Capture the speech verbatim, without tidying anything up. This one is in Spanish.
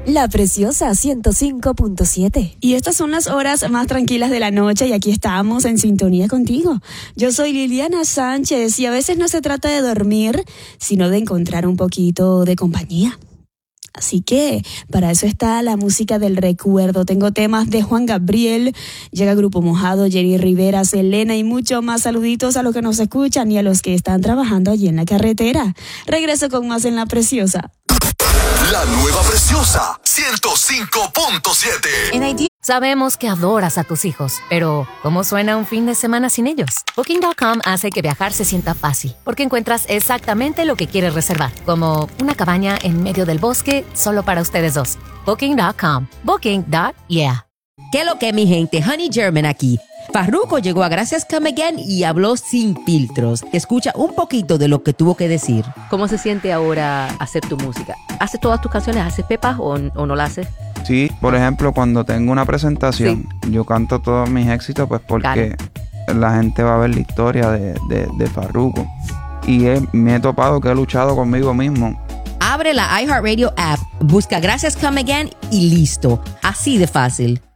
La Preciosa ciento cinco punto siete. Y estas son las horas más tranquilas de la noche y aquí estamos en sintonía contigo. Yo soy Liliana Sánchez y a veces no se trata de dormir, sino de encontrar un poquito de compañía. Así que para eso está la música del recuerdo. Tengo temas de Juan Gabriel, llega Grupo Mojado, Jerry Rivera, Selena y mucho más. Saluditos a los que nos escuchan y a los que están trabajando allí en la carretera. Regreso con más en La Preciosa. La nueva Preciosa ciento cinco punto siete. Sabemos que adoras a tus hijos, pero ¿cómo suena un fin de semana sin ellos? Booking punto com hace que viajar se sienta fácil, porque encuentras exactamente lo que quieres reservar, como una cabaña en medio del bosque solo para ustedes dos. Booking punto com. Booking. Yeah. ¿Qué lo que, mi gente? Honey German aquí. Farruko llegó a Gracias Come Again y habló sin filtros. Escucha un poquito de lo que tuvo que decir. ¿Cómo se siente ahora hacer tu música? ¿Haces todas tus canciones? ¿Haces pepas o, o no la haces? Sí, por ejemplo, cuando tengo una presentación, sí, yo canto todos mis éxitos pues porque claro, la gente va a ver la historia de, de, de Farruko. Y he, me he topado que he luchado conmigo mismo. Abre la iHeartRadio app, busca Gracias Come Again y listo. Así de fácil.